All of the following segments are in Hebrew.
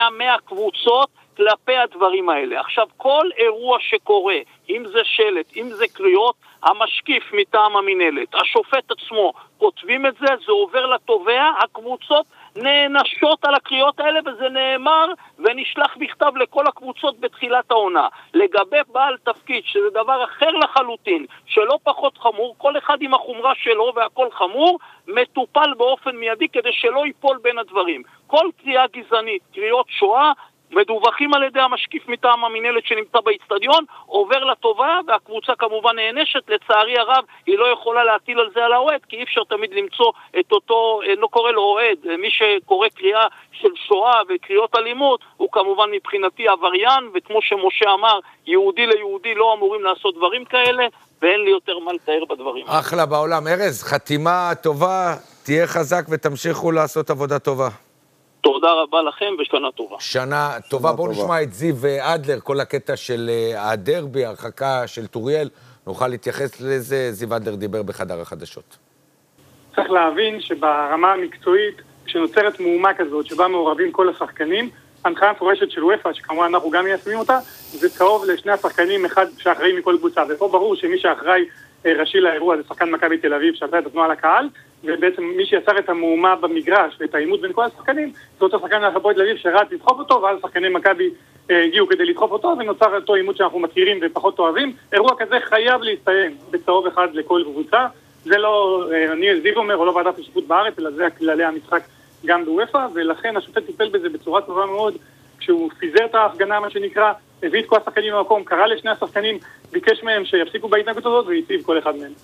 מהקבוצות כלפי הדברים האלה. עכשיו, כל אירוע שקורה, אם זה שלט, אם זה קריאות, המשקיף מטעם המנהלת, השופט עצמו, כותבים את זה, זה עובר לתובע, הקבוצות נענשות על הקריאות האלה, וזה נאמר ונשלח בכתב לכל הקבוצות בתחילת העונה. לגבי בעל תפקיד, שזה דבר אחר לחלוטין, שלא פחות חמור, כל אחד עם החומרה שלו והכל חמור, מטופל באופן מיידי כדי שלא ייפול בין הדברים. כל קריאה גזענית, קריאות שואה, מדווחים על ידי המשקיף מטעם המנהלת שנמצא באצטדיון, עובר לתובע, והקבוצה כמובן נענשת. לצערי הרב, היא לא יכולה להטיל על זה על האוהד, כי אי אפשר תמיד למצוא את אותו, לא קורא לו אוהד, מי שקורא קריאה של שואה וקריאות אלימות, הוא כמובן מבחינתי עבריין, וכמו שמשה אמר, יהודי ליהודי לא אמורים לעשות דברים כאלה, ואין לי יותר מה לתאר בדברים. אחלה בעולם. ארז, חתימה טובה, תהיה חזק ותמשיכו לעשות עבודה טובה. תודה רבה לכם ושנה טובה. שנה טובה. בואו נשמע את זיו אדלר, כל הקטע של הדרבי, הרחקה של טוריאל, נוכל להתייחס לזה. זיו אדלר דיבר בחדר החדשות. צריך להבין שברמה המקצועית, כשנוצרת מהומה כזאת, שבה מעורבים כל השחקנים, הנחיה מפורשת של וופא, שכמובן אנחנו גם מיישמים אותה, זה צהוב לשני השחקנים, אחד שאחראי מכל קבוצה. ופה ברור שמי שאחראי ראשי לאירוע זה שחקן מכבי תל אביב, שעשה את התנועה לקהל, ובעצם מי שיצר את המהומה במגרש ואת העימות בין כל השחקנים, זה אותו שחקן מהפועל תל אביב שרץ לדחוף אותו, ואז שחקני מכבי הגיעו כדי לדחוף אותו, ונוצר אותו עימות שאנחנו מכירים ופחות אוהבים. אירוע כזה חייב להסתיים בצהוב אחד לכל קבוצה. זה לא, אני זיו אומר, או לא ועדת השיפוט בארץ, אלא זה כללי המשחק גם בוופא, ולכן השופט טיפל בזה בצורה טובה מאוד, כשהוא פיזר את ההפגנה, מה שנקרא, הביא את כל השחקנים במקום, קרא לשני השחקנים, ביקש מהם שיפסיקו בהתנגדות הזאת, והציב כל אחד מהם.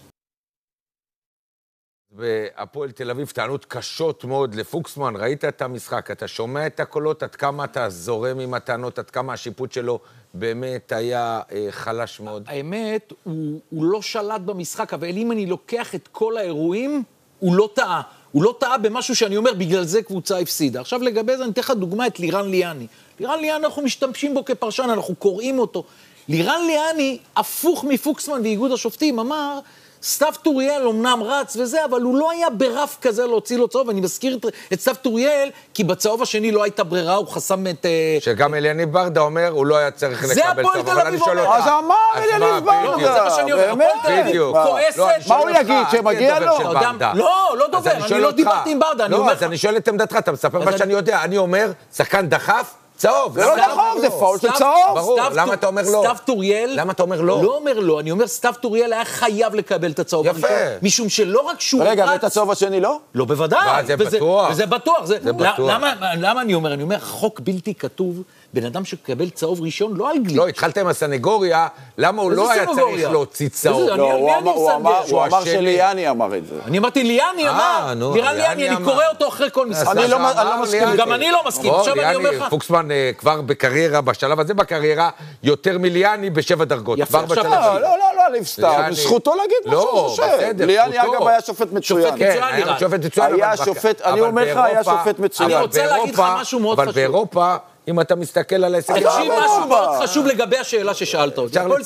והפועל תל אביב טענות קשות מאוד לפוקסמן, ראית את המשחק, אתה שומע את הקולות, עד כמה אתה זורם עם הטענות, עד כמה השיפוט שלו באמת היה חלש מאוד. האמת, הוא לא שלט במשחק, אבל אם אני לוקח את כל האירועים, הוא לא טעה. הוא לא טעה במשהו שאני אומר, בגלל זה קבוצה הפסידה. עכשיו לגבי זה, אני אתן לך דוגמה את לירן ליאני. לירן ליאני, אנחנו משתמשים בו כפרשן, אנחנו קוראים אותו. לירן ליאני, הפוך מפוקסמן ואיגוד השופטים, אמר, סתיו טוריאל אומנם רץ וזה, אבל הוא לא היה ברף כזה להוציא לו צהוב, ואני מזכיר את סתיו טוריאל, כי בצהוב השני לא הייתה ברירה, הוא חסם את... שגם אליניב ברדה אומר, הוא לא היה צריך לקבל צהוב, אבל אני שואל אותך. אז אמר אליניב ברדה. זה מה שאני אומר, בדיוק. מה הוא יגיד, שמגיע לו? לא דובר, אני לא דיברתי עם ברדה. לא, אז אני שואל את עמדתך, אתה מספר מה שאני יודע, אני אומר, שחקן דחף, צהוב. זה לא דחוף, זה פאול של צהוב. ברור, למה אתה אומר לא? סתיו טוריאל... למה אתה אומר לא? לא אומר לא, אני אומר סתיו טוריאל היה חייב לקבל את הצהוב. יפה. משום שלא רק שהוא רגע, ואת הצהוב השני לא? לא, בוודאי. זה בטוח. וזה בטוח. זה בטוח. למה אני אומר? אני אומר, חוק בלתי כתוב, בן אדם שקבל צהוב ראשון, לא על גליץ'. לא, התחלת עם הסנגוריה, למה הוא לא היה צריך להוציא צהוב? לא, הוא אמר שליאני אמר את זה. אני אמרתי, ליאני אמר, לירן ליאני, אני קורא אותו אחרי כל משחק. אני לא מסכים. גם אני לא מסכים. עכשיו אני אומר לך. פוקסמן כבר בקריירה, בשלב הזה בקריירה, יותר מליאני ב7 דרגות. יפה, עכשיו לא, סתם. זכותו להגיד מה שהוא חושב. ליאני אגב היה שופט מצוין. שופט מצוין. היה שופט, אני אומר לך, היה שופט מצוין. אני רוצה להגיד לך משהו מאוד חשוב. אבל באירופה, אם אתה מסתכל על ההישג... תקשיב משהו מאוד חשוב לגבי השאלה ששאלת אותי. הפועל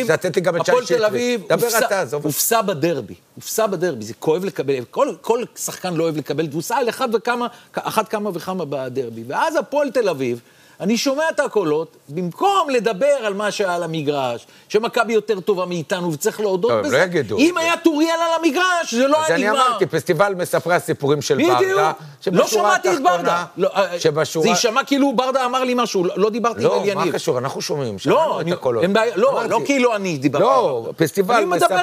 תל אביב הופסה בדרבי. הופסה בדרבי, זה כואב לקבל, כל שחקן לא אוהב לקבל תבוסה על אחת כמה וכמה בדרבי. ואז הפועל תל אביב, אני שומע את הקולות, במקום לדבר על מה שהיה על המגרש, שמכבי יותר טובה מאיתנו, וצריך להודות בזה. לא יגידו. אם היה טוריאל על המגרש, זה לא היה נגמר. אז אני אמרתי, פסטיבל מספרי הסיפורים של ברדה, לא שמעתי את ברדה. זה יישמע כאילו ברדה אמר לי משהו, לא דיברתי עם אליניב. לא, מה קשור? אנחנו שומעים, לא, לא כאילו אני דיברתי. לא, פסטיבל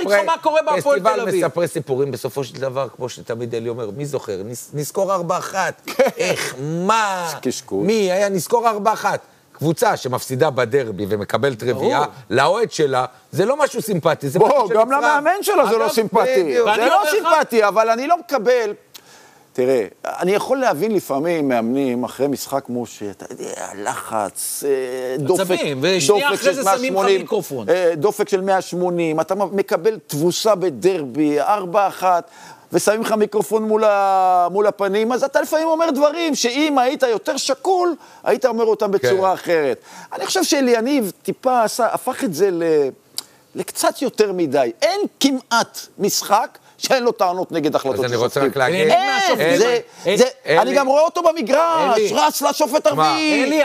מספרי סיפורים, בסופו של דבר, כמו שתמיד אלי אומר, מי זוכר? נזכור 4-1. איך, מה? מי היה נזכור 4-1? קבוצה שמפסידה בדרבי ומקבלת רביעה, לאוהד שלה, זה לא משהו סימפטי. בוא, גם למאמן שלו זה לא סימפטי. זה לא סימפטי, אבל אני לא מקבל... תראה, אני יכול להבין לפעמים מאמנים אחרי משחק כמו שאתה יודע, לחץ, דופק של 180, דופק של 180, אתה מקבל תבוסה בדרבי, 4-1, ושמים לך מיקרופון מול הפנים, אז אתה לפעמים אומר דברים שאם היית יותר שקול, היית אומר אותם בצורה אחרת. אני חושב שאליניב טיפה הפך את זה לקצת יותר מדי. אין כמעט משחק שאין לו טענות נגד החלטות של שופטים. אז אני רוצה רק להגיד... אני גם רואה אותו במגרש, רץ לשופט הרביעי.